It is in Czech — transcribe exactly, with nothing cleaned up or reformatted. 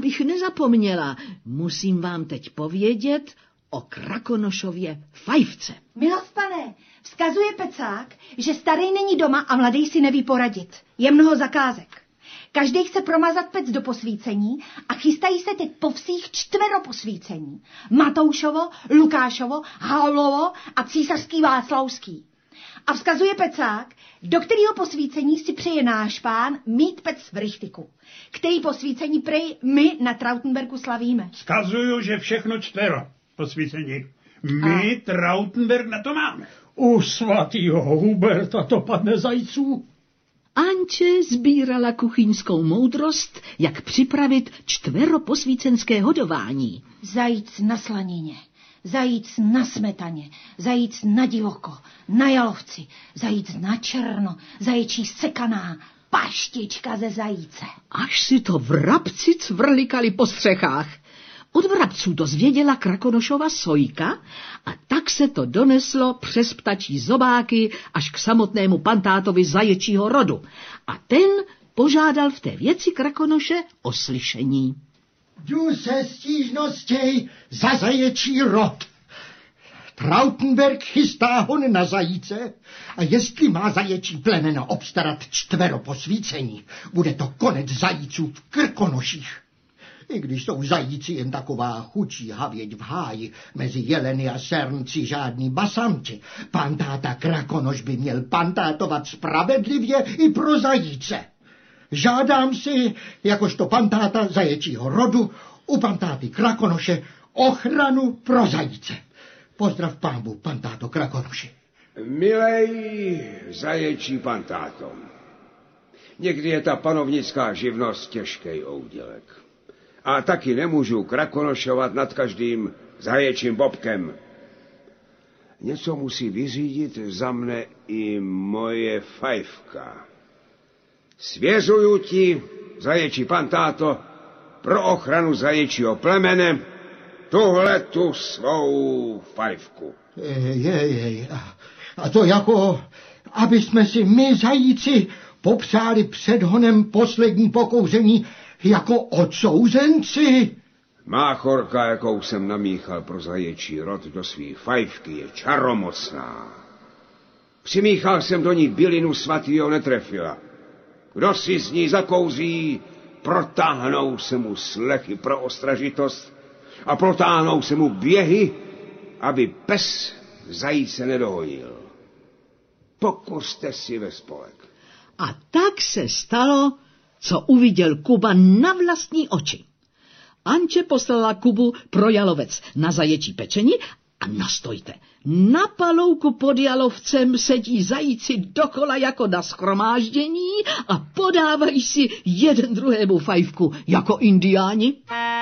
abych nezapomněla, musím vám teď povědět o Krakonošově fajfce. Milost pane, vzkazuje Pecák, že starý není doma a mladý si neví poradit. Je mnoho zakázek. Každý chce promazat pec do posvícení a chystají se teď po vsích čtvero posvícení. Matoušovo, Lukášovo, Havlovo a císařský Václavský. A vzkazuje Pecák, do kterého posvícení si přeje náš pán mít pec v Rychtiku, který posvícení prej my na Trautenbergu slavíme. Vzkazuju, že všechno čtvero posvícení. My a... Trautenberg na to máme. U svatýho Huberta to padne zajíců. Anče sbírala kuchyňskou moudrost, jak připravit čtveroposvícenské hodování. Zajíc na slanině, zajíc na smetaně, zajíc na divoko, na jalovci, zajíc na černo, zaječí sekaná, paštička ze zajíce. Až si to vrabci cvrlikali po střechách. Od vrabců dozvěděla Krakonošova Sojka a tak se to doneslo přes ptačí zobáky až k samotnému pantátovi zaječího rodu. A ten požádal v té věci Krakonoše o slyšení. Jdu se stížností za zaječí rod. Trautenberg chystá hon na zajíce a jestli má zaječí plemeno obstarat čtvero posvícení, bude to konec zajíců v Krkonoších. I když jsou zajíci jen taková chučí havěť v háji, mezi jeleny a sernci žádní basamči, pantáta Krakonoš by měl pantátovat spravedlivě i pro zajíce. Žádám si, jakožto pantáta zaječího rodu, u pantáty Krakonoše ochranu pro zajíce. Pozdrav pánbu, pantáto Krakonoši. Milej zaječí pantáto, někdy je ta panovnická živnost těžký oudělek. A taky nemůžu krakonošovat nad každým zaječím bobkem. Něco musí vyřídit za mne i moje fajfka. Svěřuju ti, zaječí pantáto, pro ochranu zaječího plemene, tuhle tu svou fajfku. Jej, jej, a to jako, aby jsme si my zajíci popřáli před honem poslední pokouření jako odsouzenci. Máchorka, jakou jsem namíchal pro zaječí rod do svý fajfky, je čaromocná. Přimíchal jsem do ní bylinu svatýho netrefila. Kdo si z ní zakouzí, protáhnou se mu slechy pro ostražitost a protáhnou se mu běhy, aby pes zajíce nedohonil. Pokuste si ve spolek. A tak se stalo, co uviděl Kuba na vlastní oči. Anče poslala Kubu pro jalovec na zaječí pečení a nastojte. Na palouku pod jalovcem sedí zajíci dokola jako na shromáždění a podávají si jeden druhému fajfku jako indiáni.